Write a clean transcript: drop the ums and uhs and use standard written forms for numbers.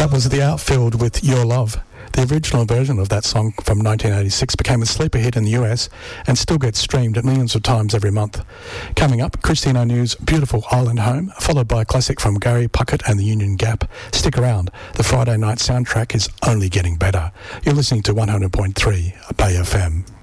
That was The Outfield with Your Love. The original version of that song from 1986 became a sleeper hit in the US and still gets streamed millions of times every month. Coming up, Christine O'New's Beautiful Island Home, followed by a classic from Gary Puckett and the Union Gap. Stick around. The Friday night soundtrack is only getting better. You're listening to 100.3 Bay FM.